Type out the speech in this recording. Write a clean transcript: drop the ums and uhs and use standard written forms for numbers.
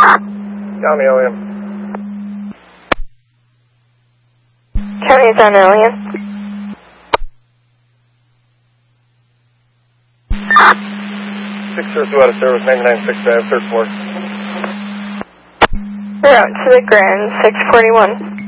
County Alien. County is on Alien. 602 out of service, 99.6, third floor. Route to the Grand, 641.